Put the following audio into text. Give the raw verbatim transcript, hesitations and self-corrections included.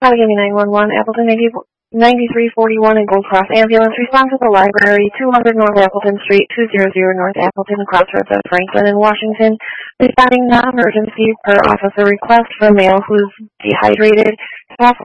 Allegheny nine one one, Appleton ninety-three forty-one and Gold Cross Ambulance. Respond to the library, two hundred North Appleton Street, two hundred North Appleton, crossroads of Franklin and Washington. Responding non-emergency per officer request for a male who is dehydrated. Possible